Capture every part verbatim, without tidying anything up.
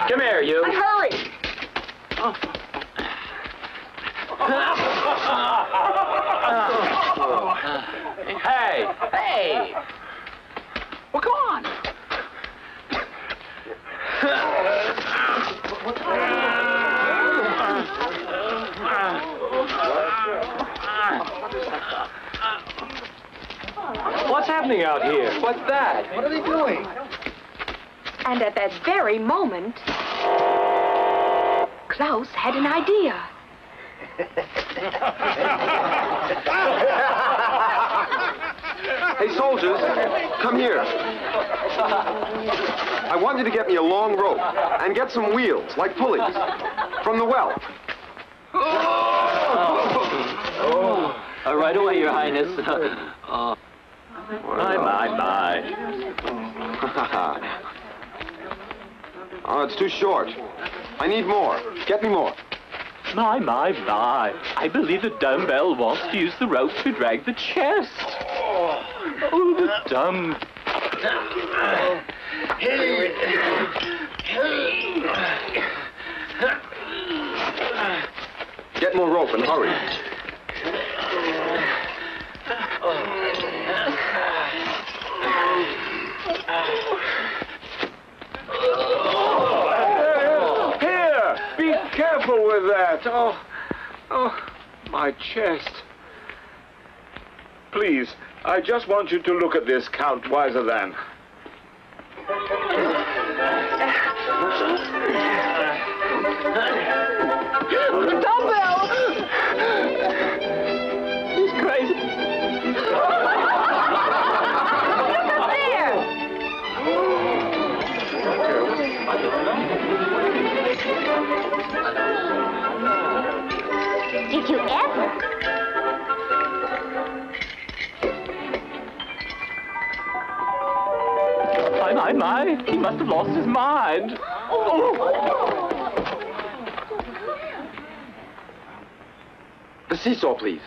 Come here, you. And hurry. Oh. Hey, hey. Well, come on. What's happening out here? What's that? What are they doing? And at that very moment, Klaus had an idea. Hey, soldiers, come here. I want you to get me a long rope and get some wheels, like pulleys, from the well. Oh. Uh, right away, Your Highness. uh, my, my, my. Oh, it's too short. I need more. Get me more. My, my, my. I believe the dumbbell wants to use the rope to drag the chest. Oh, the dumb... Get more rope and hurry. Here! Be careful with that. Oh, oh, my chest. Please, I just want you to look at this, Count Wiser Than. The dumbbell! He's crazy. Look up there! Did you ever? My, my, my. He must have lost his mind. Oh. The seesaw, please.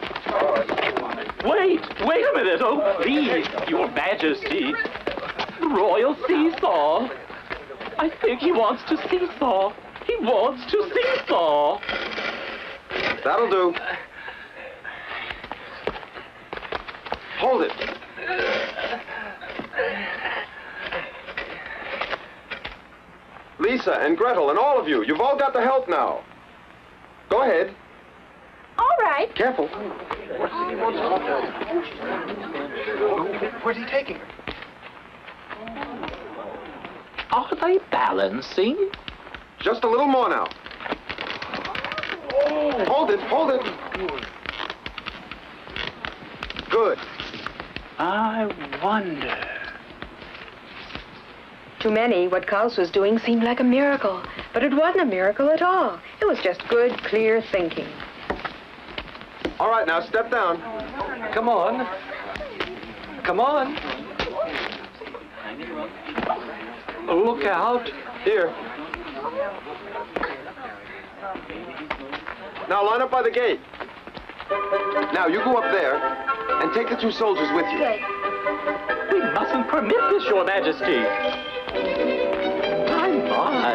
Wait, wait a minute. Oh, please, Your Majesty. The royal seesaw. I think he wants to seesaw. He wants to seesaw. That'll do. Hold it. Lisa and Gretel and all of you, you've all got the help now. Go ahead. All right. Careful. Where's he taking her? Are they balancing? Just a little more now. Hold it, hold it. Good. I wonder. To many, what Klaus was doing seemed like a miracle, but it wasn't a miracle at all. It was just good, clear thinking. All right, now step down. Come on. Come on. Look out. Here. Now line up by the gate. Now you go up there and take the two soldiers with you. Good. We mustn't permit this, Your Majesty. My, my.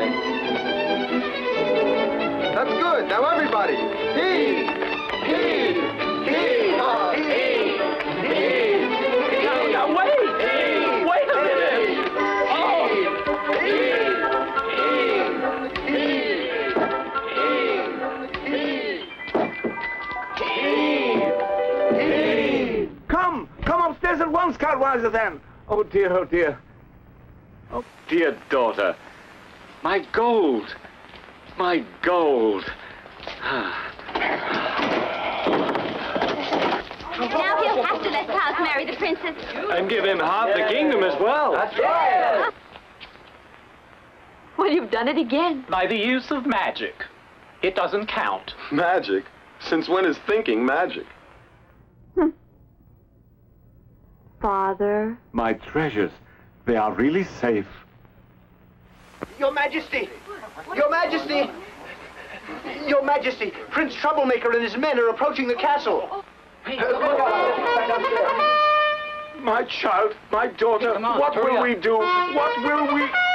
That's good. Now everybody. Heave! Heave! Heave! Uh, heave! Heave! Now, now wait! Wait a minute! Oh! Come, come upstairs at once, Count Wiser Than. Oh dear, oh dear. Oh dear daughter. My gold. My gold. Now he'll have to let Klaus marry the princess. And give him half the kingdom as well. That's right. Well, you've done it again. By the use of magic. It doesn't count. Magic? Since when is thinking magic? Father. My treasures, they are really safe. Your Majesty! Your Majesty! Your Majesty! Prince Troublemaker and his men are approaching the castle. My child, my daughter, Come on, what hurry will up. we do? What will we...